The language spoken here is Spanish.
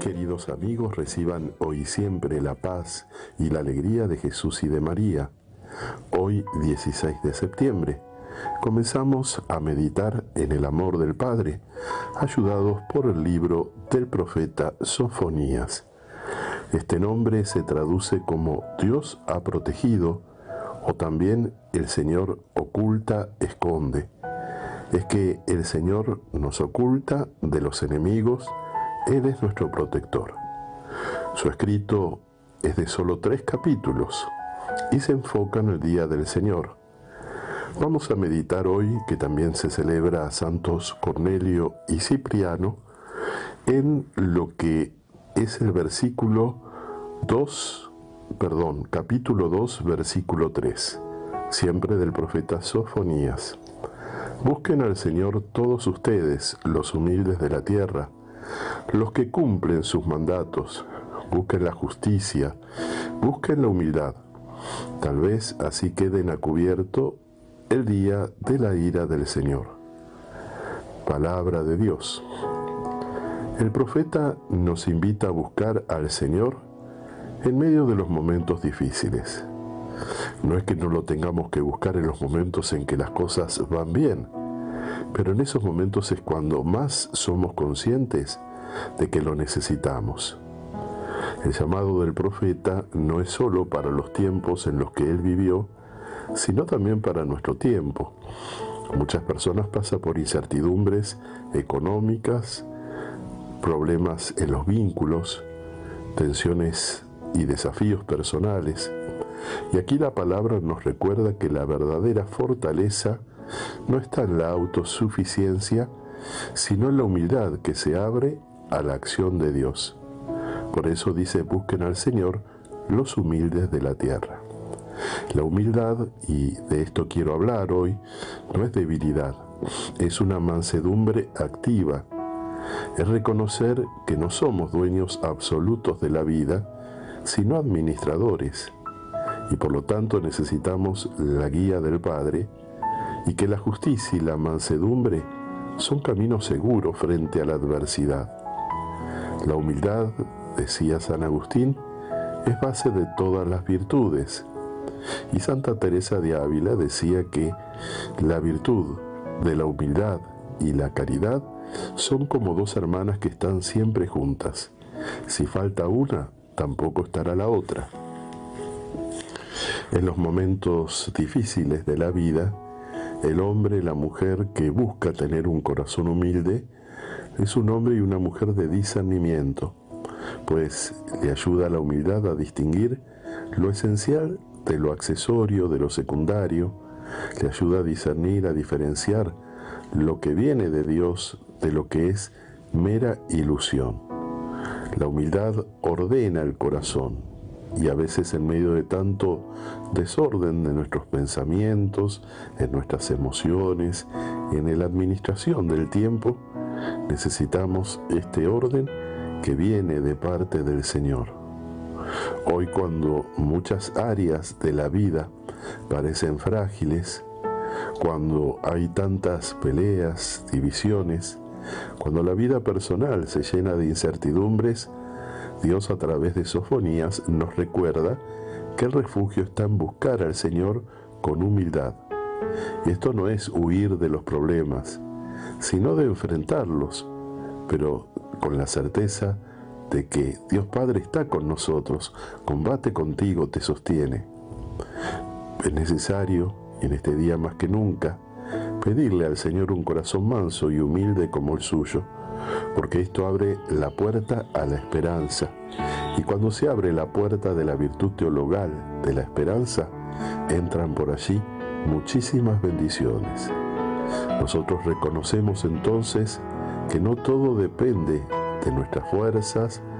Queridos amigos, reciban hoy y siempre la paz y la alegría de Jesús y de María. Hoy, 16 de septiembre, comenzamos a meditar en el amor del Padre, ayudados por el libro del profeta Sofonías. Este nombre se traduce como Dios ha protegido, o también el Señor oculta, esconde. Es que el Señor nos oculta de los enemigos. Él es nuestro protector. Su escrito es de solo 3 capítulos y se enfoca en el Día del Señor. Vamos a meditar hoy, que también se celebra a Santos Cornelio y Cipriano, en lo que es el capítulo 2, versículo 3, siempre del profeta Sofonías. Busquen al Señor todos ustedes, los humildes de la tierra, los que cumplen sus mandatos. Busquen la justicia, busquen la humildad. Tal vez así queden a cubierto el día de la ira del Señor. Palabra de Dios. El profeta nos invita a buscar al Señor en medio de los momentos difíciles. No es que no lo tengamos que buscar en los momentos en que las cosas van bien, pero en esos momentos es cuando más somos conscientes de que lo necesitamos. El llamado del profeta no es solo para los tiempos en los que él vivió, sino también para nuestro tiempo. Muchas personas pasan por incertidumbres económicas, problemas en los vínculos, tensiones y desafíos personales. Y aquí la palabra nos recuerda que la verdadera fortaleza no está en la autosuficiencia, sino en la humildad que se abre a la acción de Dios. Por eso dice: busquen al Señor los humildes de la tierra. La humildad, y de esto quiero hablar hoy, no es debilidad, es una mansedumbre activa. Es reconocer que no somos dueños absolutos de la vida, sino administradores, y por lo tanto necesitamos la guía del Padre, y que la justicia y la mansedumbre son caminos seguros frente a la adversidad. La humildad, decía San Agustín, es base de todas las virtudes, y Santa Teresa de Ávila decía que la virtud de la humildad y la caridad son como 2 hermanas que están siempre juntas. Si falta una, tampoco estará la otra. En los momentos difíciles de la vida, el hombre y la mujer que busca tener un corazón humilde es un hombre y una mujer de discernimiento, pues le ayuda a la humildad a distinguir lo esencial de lo accesorio, de lo secundario, le ayuda a discernir, a diferenciar lo que viene de Dios de lo que es mera ilusión. La humildad ordena el corazón, y a veces en medio de tanto desorden de nuestros pensamientos, en nuestras emociones, en la administración del tiempo, necesitamos este orden que viene de parte del Señor. Hoy, cuando muchas áreas de la vida parecen frágiles, cuando hay tantas peleas, divisiones, cuando la vida personal se llena de incertidumbres, Dios, a través de Sofonías, nos recuerda que el refugio está en buscar al Señor con humildad. Y esto no es huir de los problemas, sino de enfrentarlos, pero con la certeza de que Dios Padre está con nosotros, combate contigo, te sostiene. Es necesario, en este día más que nunca, pedirle al Señor un corazón manso y humilde como el suyo, porque esto abre la puerta a la esperanza. Y cuando se abre la puerta de la virtud teologal de la esperanza, entran por allí muchísimas bendiciones. Nosotros reconocemos entonces que no todo depende de nuestras fuerzas,